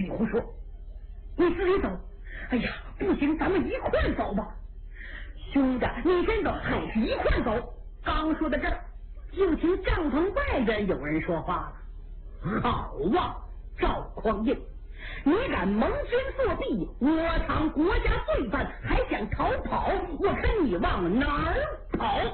许胡说，你自己走。哎呀，不行，咱们一块走吧。兄弟，你先走，嘿，一块走。刚说到这儿，就听帐篷外边有人说话了：“好啊，赵匡胤，你敢蒙冤作弊，窝藏国家罪犯，还想逃跑？我看你往哪儿跑！”